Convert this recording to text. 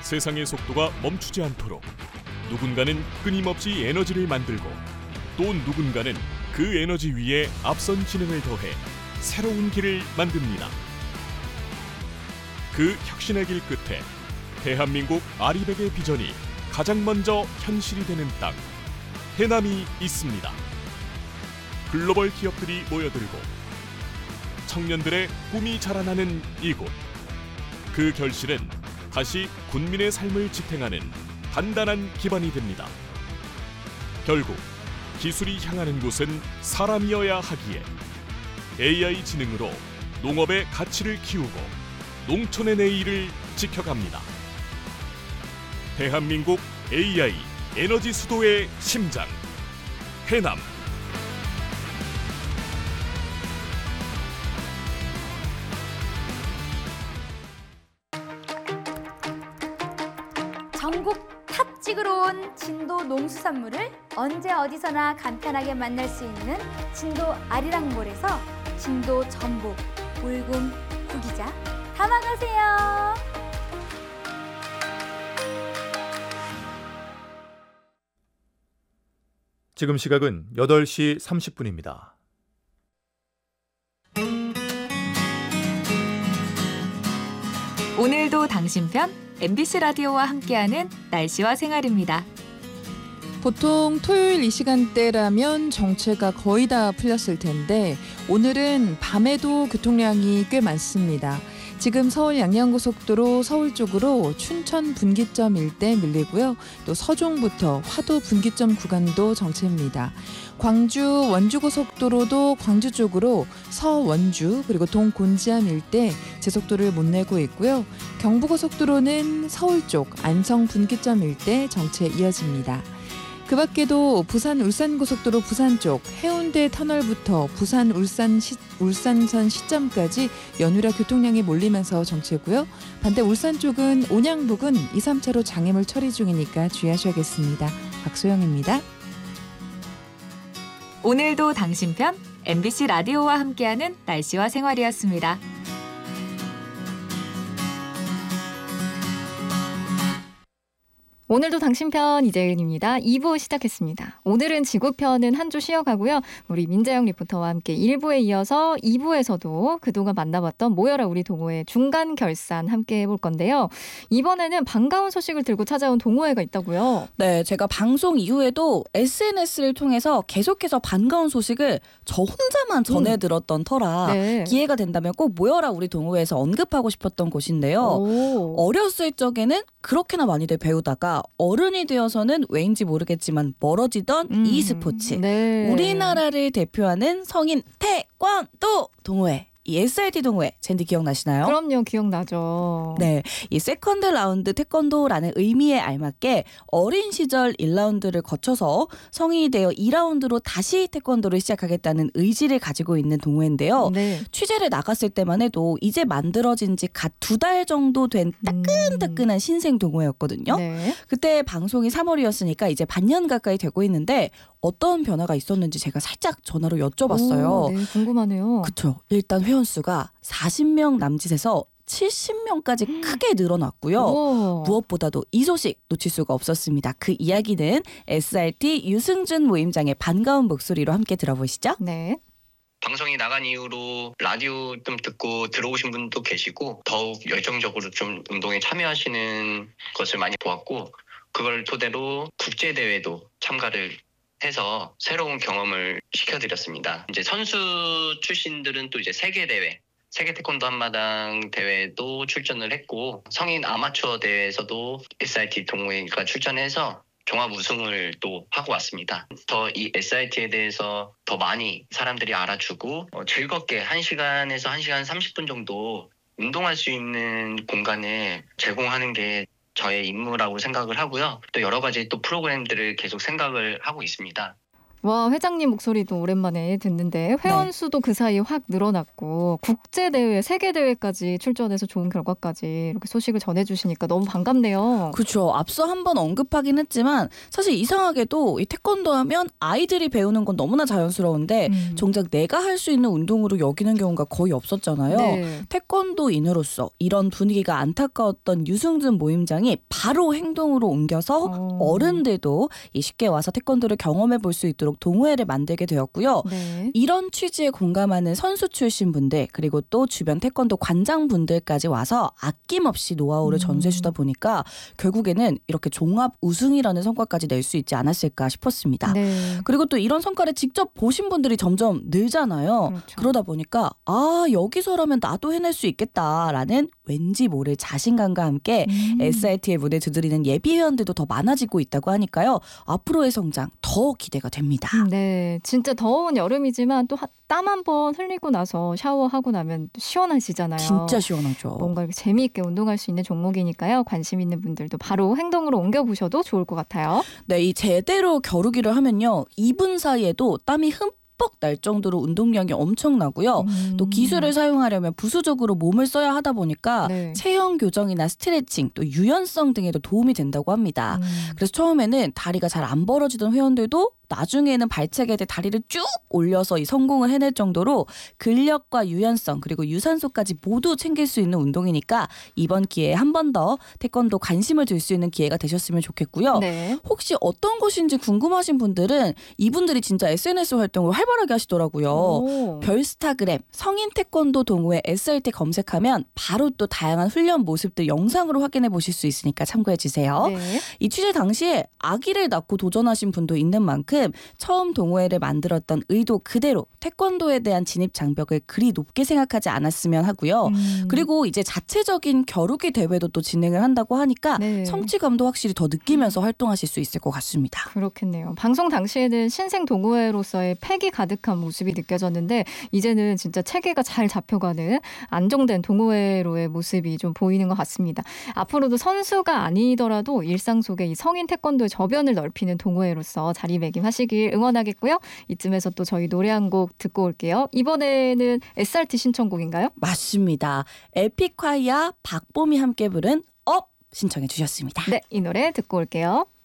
세상의 속도가 멈추지 않도록 누군가는 끊임없이 에너지를 만들고 또 누군가는 그 에너지 위에 앞선 지능을 더해 새로운 길을 만듭니다. 그 혁신의 길 끝에 대한민국 아리백의 비전이 가장 먼저 현실이 되는 땅, 해남이 있습니다. 글로벌 기업들이 모여들고 청년들의 꿈이 자라나는 이곳. 그 결실은 다시 군민의 삶을 지탱하는 단단한 기반이 됩니다. 결국 기술이 향하는 곳은 사람이어야 하기에 AI 지능으로 농업의 가치를 키우고 농촌의 내일을 지켜갑니다. 대한민국 AI 에너지 수도의 심장, 해남. 전국 탑 찍으러 온 진도 농수산물을 언제 어디서나 간편하게 만날 수 있는 진도 아리랑몰에서 진도 전복, 울금, 구기자 담아가세요. 지금 시각은 8시 30분입니다. 오늘도 당신 편 MBC 라디오와 함께하는 날씨와 생활입니다. 보통 토요일 이 시간대라면 정체가 거의 다 풀렸을 텐데 오늘은 밤에도 교통량이 꽤 많습니다. 지금 서울 양양고속도로 서울 쪽으로 춘천 분기점 일대 밀리고요. 또 서종부터 화도 분기점 구간도 정체입니다. 광주 원주고속도로도 광주 쪽으로 서원주 그리고 동곤지암 일대 제속도를 못 내고 있고요. 경부고속도로는 서울 쪽 안성 분기점 일대 정체 이어집니다. 그 밖에도 부산 울산고속도로 부산 쪽 해운대 터널부터 부산 울산선 시점까지 연휴라 교통량이 몰리면서 정체고요. 반대 울산 쪽은 온양 부근 2, 3차로 장애물 처리 중이니까 주의하셔야겠습니다. 박소영입니다. 오늘도 당신 편 MBC 라디오와 함께하는 날씨와 생활이었습니다. 오늘도 당신편 이재은입니다. 2부 시작했습니다. 오늘은 지구편은 한 주 쉬어가고요. 우리 민재영 리포터와 함께 1부에 이어서 2부에서도 그동안 만나봤던 모여라 우리 동호회 중간 결산 함께 해볼 건데요. 이번에는 반가운 소식을 들고 찾아온 동호회가 있다고요. 네, 제가 방송 이후에도 SNS를 통해서 계속해서 반가운 소식을 저 혼자만 전해 들었던 터라 네. 기회가 된다면 꼭 모여라 우리 동호회에서 언급하고 싶었던 곳인데요. 어렸을 적에는 그렇게나 많이들 배우다가 어른이 되어서는 왜인지 모르겠지만 멀어지던 e스포츠. 네. 우리나라를 대표하는 성인 태권도 동호회. 이 SRT 동호회 젠디 기억나시나요? 그럼요. 기억나죠. 네, 이 세컨드 라운드 태권도라는 의미에 알맞게 어린 시절 1라운드를 거쳐서 성인이 되어 2라운드로 다시 태권도를 시작하겠다는 의지를 가지고 있는 동호회인데요. 네. 취재를 나갔을 때만 해도 이제 만들어진 지 갓 2달 정도 된 따끈따끈한 신생 동호회였거든요. 네. 그때 방송이 3월이었으니까 이제 반년 가까이 되고 있는데 어떤 변화가 있었는지 제가 살짝 전화로 여쭤봤어요. 네, 궁금하네요. 그렇죠. 일단 회원수가 40명 남짓에서 70명까지 크게 늘어났고요. 오. 무엇보다도 이 소식 놓칠 수가 없었습니다. 그 이야기는 SRT 유승준 모임장의 반가운 목소리로 함께 들어보시죠. 네. 방송이 나간 이후로 라디오 좀 듣고 들어오신 분도 계시고 더욱 열정적으로 좀 운동에 참여하시는 것을 많이 보았고 그걸 토대로 국제대회도 참가를 해서 새로운 경험을 시켜드렸습니다. 이제 선수 출신들은 또 이제 세계대회, 세계 태권도 한마당 대회도 출전을 했고 성인 아마추어 대회에서도 SRT 동호회가 출전해서 종합 우승을 또 하고 왔습니다. 더 이 SRT에 대해서 더 많이 사람들이 알아주고 즐겁게 1시간에서 1시간 30분 정도 운동할 수 있는 공간을 제공하는 게 저의 임무라고 생각을 하고요. 또 여러 가지 또 프로그램들을 계속 생각을 하고 있습니다. 와, 회장님 목소리도 오랜만에 듣는데 회원 수도 그 사이에 확 늘어났고 국제대회, 세계대회까지 출전해서 좋은 결과까지 이렇게 소식을 전해주시니까 너무 반갑네요. 그렇죠. 앞서 한번 언급하긴 했지만 사실 이상하게도 이 태권도 하면 아이들이 배우는 건 너무나 자연스러운데 정작 내가 할 수 있는 운동으로 여기는 경우가 거의 없었잖아요. 네. 태권도인으로서 이런 분위기가 안타까웠던 유승준 모임장이 바로 행동으로 옮겨서 어른들도 쉽게 와서 태권도를 경험해 볼 수 있도록 동호회를 만들게 되었고요. 네. 이런 취지에 공감하는 선수 출신 분들 그리고 또 주변 태권도 관장분들까지 와서 아낌없이 노하우를 전수해주다 보니까 결국에는 이렇게 종합 우승이라는 성과까지 낼 수 있지 않았을까 싶었습니다. 네. 그리고 또 이런 성과를 직접 보신 분들이 점점 늘잖아요. 그렇죠. 그러다 보니까 여기서라면 나도 해낼 수 있겠다라는 왠지 모를 자신감과 함께 SRT의 무대 두드리는 예비 회원들도 더 많아지고 있다고 하니까요. 앞으로의 성장 더 기대가 됩니다. 네, 진짜 더운 여름이지만 또 땀 한 번 흘리고 나서 샤워하고 나면 또 시원하시잖아요. 진짜 시원하죠. 뭔가 이렇게 재미있게 운동할 수 있는 종목이니까요. 관심 있는 분들도 바로 행동으로 옮겨보셔도 좋을 것 같아요. 네, 이 제대로 겨루기를 하면요. 2분 사이에도 땀이 흠뻑 날 정도로 운동량이 엄청나고요. 또 기술을 사용하려면 부수적으로 몸을 써야 하다 보니까 네. 체형 교정이나 스트레칭, 또 유연성 등에도 도움이 된다고 합니다. 그래서 처음에는 다리가 잘 안 벌어지던 회원들도 나중에는 발차기에 다리를 쭉 올려서 이 성공을 해낼 정도로 근력과 유연성 그리고 유산소까지 모두 챙길 수 있는 운동이니까 이번 기회에 한 번 더 태권도 관심을 줄 수 있는 기회가 되셨으면 좋겠고요. 네. 혹시 어떤 것인지 궁금하신 분들은 이분들이 진짜 SNS 활동을 활발하게 하시더라고요. 오. 별스타그램 성인 태권도 동호회 SRT 검색하면 바로 또 다양한 훈련 모습들 영상으로 확인해 보실 수 있으니까 참고해 주세요. 네. 이 취재 당시에 아기를 낳고 도전하신 분도 있는 만큼 처음 동호회를 만들었던 의도 그대로 태권도에 대한 진입 장벽을 그리 높게 생각하지 않았으면 하고요. 그리고 이제 자체적인 겨루기 대회도 또 진행을 한다고 하니까 네. 성취감도 확실히 더 느끼면서 활동하실 수 있을 것 같습니다. 그렇겠네요. 방송 당시에는 신생 동호회로서의 패기 가득한 모습이 느껴졌는데 이제는 진짜 체계가 잘 잡혀가는 안정된 동호회로의 모습이 좀 보이는 것 같습니다. 앞으로도 선수가 아니더라도 일상 속에 이 성인 태권도의 저변을 넓히는 동호회로서 자리매김하시길 응원하겠고요. 이쯤에서 또 저희 노래 한 곡 듣고 올게요. 이번에는 SRT 신청곡인가요? 맞습니다. 에픽화이와 박봄이 함께 부른 업 신청해 주셨습니다. 네, 이 노래 듣고 올게요.